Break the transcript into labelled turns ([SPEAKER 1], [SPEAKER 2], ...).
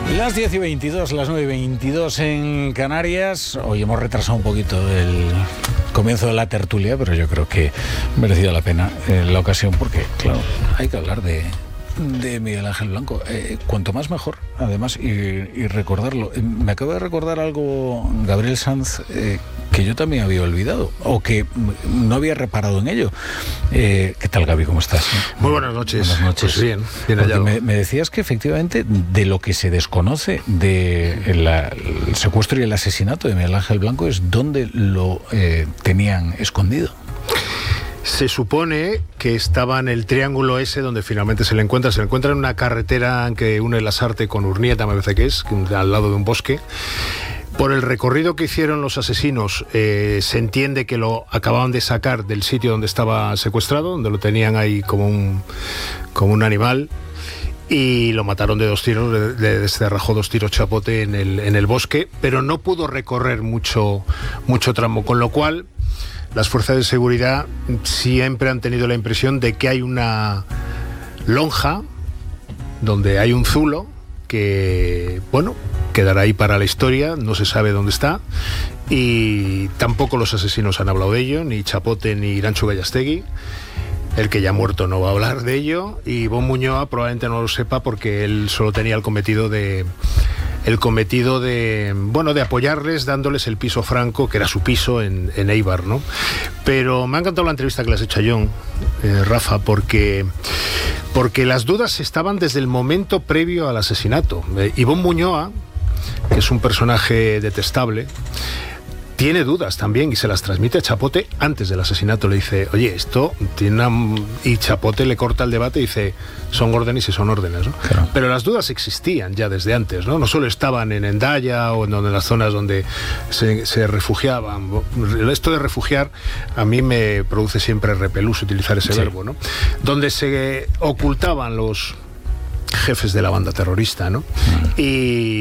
[SPEAKER 1] Las 10:22, las 9:22 en Canarias. Hoy hemos retrasado un poquito el comienzo de la tertulia, pero yo creo que merecía la pena la ocasión porque, claro, hay que hablar de Miguel Ángel Blanco. Cuanto más mejor, además, y recordarlo. Me acabo de recordar algo, Gabriel Sanz, que yo también había olvidado, o que no había reparado en ello. ¿Qué tal, Gaby? ¿Cómo estás?
[SPEAKER 2] Muy buenas noches.
[SPEAKER 1] Buenas noches.
[SPEAKER 2] Pues bien hallado.
[SPEAKER 1] Me decías que efectivamente de lo que se desconoce del secuestro y el asesinato de Miguel Ángel Blanco es dónde lo tenían escondido.
[SPEAKER 2] Se supone que estaba en el triángulo ese donde finalmente se le encuentra. Se le encuentra en una carretera que une Lasarte con Urnieta, me parece que es, al lado de un bosque. Por el recorrido que hicieron los asesinos, se entiende que lo acababan de sacar del sitio donde estaba secuestrado, donde lo tenían ahí como un animal, y lo mataron de 2 tiros, le descerrajó 2 tiros chapote en el bosque, pero no pudo recorrer mucho tramo, con lo cual las fuerzas de seguridad siempre han tenido la impresión de que hay una lonja donde hay un zulo que, bueno, quedará ahí para la historia, no se sabe dónde está, y tampoco los asesinos han hablado de ello, ni Chapote ni Irantxu Gallastegui. El que ya ha muerto no va a hablar de ello, y Ivonne Muñoa probablemente no lo sepa porque él solo tenía el cometido de apoyarles, dándoles el piso franco, que era su piso en Eibar, ¿no? Pero me ha encantado la entrevista que le has hecho a John, Rafa, porque las dudas estaban desde el momento previo al asesinato. Ivonne Muñoa, que es un personaje detestable, tiene dudas también y se las transmite a Chapote antes del asesinato. Le dice, oye, esto tiene y Chapote le corta el debate y dice, son órdenes y son órdenes, ¿no?
[SPEAKER 1] Claro.
[SPEAKER 2] Pero las dudas existían ya desde antes, ¿no? No solo estaban en Hendaya o en las zonas donde se refugiaban. Esto de refugiar a mí me produce siempre repelús utilizar ese verbo, ¿no? Donde se ocultaban los jefes de la banda terrorista, ¿no? Y